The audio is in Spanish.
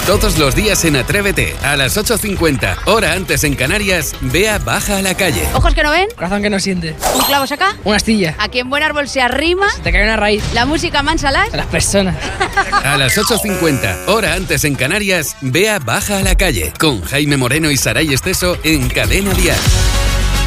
Todos los días en Atrévete, a las 8:50, hora antes en Canarias, Bea baja a la calle. Ojos que no ven. Corazón que no siente. Un clavo saca. Una astilla. Aquí en Buen Árbol se arrima. Te cae una raíz. La música mansa A las personas. A las 8:50, hora antes en Canarias, Bea baja a la calle. Con Jaime Moreno y Saray Esteso en Cadena Dial.